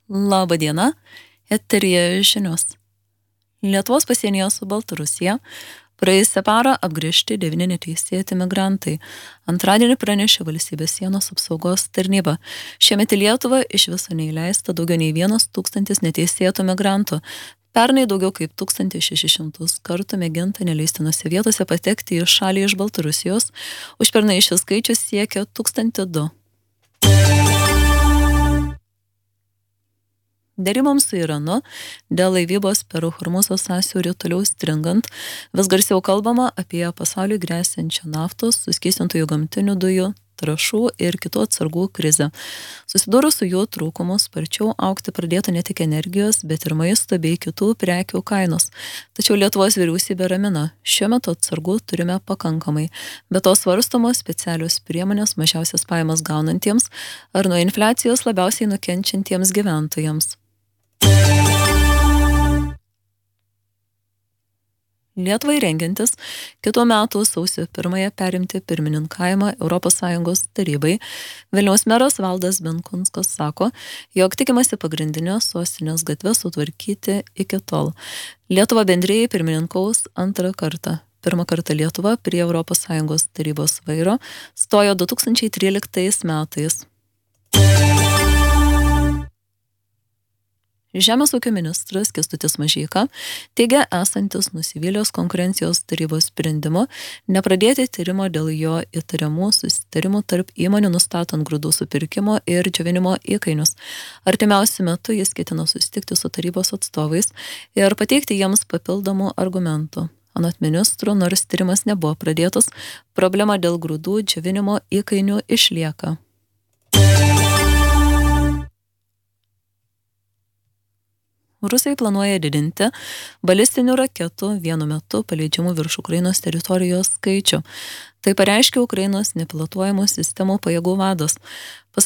Labą dieną, eteryje žinios. Lietuvos pasienyje su Baltarusija praėjusią parą apgręžti 9 neteisėti migrantai. Antradienį pranešė valstybės sienos apsaugos tarnyba. Šiemet į Lietuvą iš viso neįleista daugiau nei 1 000 neteisėtų migrantų. Pernai daugiau kaip 1600 kartų mėginta neleistinose vietose patekti į šalį iš Baltarusijos. Užpernai šis skaičius siekia 1002. Deryboms su Iranu dėl laivybos per Hormuzo sąsiaurį toliau stringant, vis garsiau kalbama apie pasauliui gresiančią naftos, suskystintųjų gamtinių dujų, trąšų ir kitų atsargų krizę. Susidūrus su jų trūkumu sparčiau augti pradėtų ne tik energijos, bet ir maisto bei kitų prekių kainos. Tačiau Lietuvos vyriausybė ramina, šiuo metu atsargų turime pakankamai. Be to svarstomos specialios priemonės mažiausias pajamas gaunantiems ar nuo infliacijos labiausiai nukenčiantiems gyventojams. Lietuvai rengiantis kitų metų sausio 1 perimti pirmininkavimą ES tarybai, Vilniaus meras Valdas Benkunskas sako, jog tikimasi pagrindinio sostinės gatves sutvarkyti iki tol. Lietuva bendrijai pirmininkaus antrą kartą. Pirmą kartą Lietuva prie ES tarybos vairo stojo 2013 metais. Žemės ūkio ministras Kęstutis Mažeika teigia esantis nusivylęs konkurencijos tarybos sprendimu nepradėti tyrimo dėl jo įtariamų susitarimų tarp įmonių nustatant grūdų supirkimo ir džiovinimo įkainius. Artimiausiu metu jis ketina susitikti su tarybos atstovais ir pateikti jiems papildomų argumentų. Anot ministrų, nors tyrimas nebuvo pradėtas, problema dėl grūdų džiovinimo įkainių išlieka. Rusai planuoja didinti balistinių raketų vienu metu paleidžiamų virš Ukrainos teritorijos skaičių. Tai pareiškė Ukrainos nepilotuojamų sistemų pajėgų vadas.